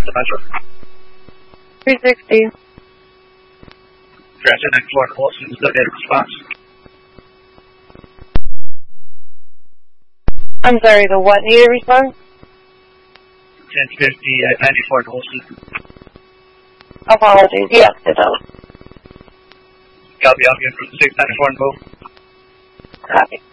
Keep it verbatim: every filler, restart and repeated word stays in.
the Metro. three sixty. Transit next floor to Wilson, designated response. I'm sorry, the what needed response? ten fifty at ninety-four to Wilson. Apologies, yes, it does. Copy, I'll get from six ninety-four and move. Copy.